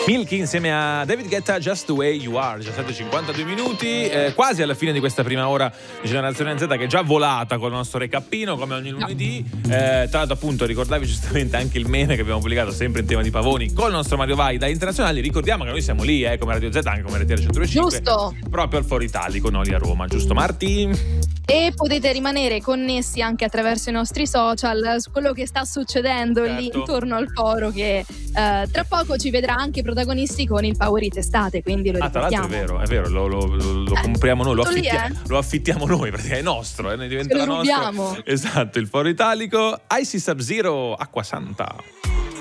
Milky insieme a David Guetta, Just the Way You Are. 17:52 minuti, quasi alla fine di questa prima ora di Generazione Z, che è già volata con il nostro recappino come ogni lunedì. Tra l'altro, appunto, ricordavi giustamente anche il meme che abbiamo pubblicato sempre in tema di pavoni con il nostro Mario Vai da Internazionali. Ricordiamo che noi siamo lì, come Radio Z, anche come RTL 105, giusto, proprio al Foro Italico, noi a Roma, giusto Marti? E potete rimanere connessi anche attraverso i nostri social su quello che sta succedendo lì intorno al foro, che tra poco ci vedrà anche protagonisti con il Power It Estate, quindi lo tra l'altro è vero, lo compriamo noi, lo affittiamo noi, praticamente è nostro, ne diventa ce lo nostro. rubiamo. Esatto, il Foro Italico. Icy Sub-Zero, Acqua Santa.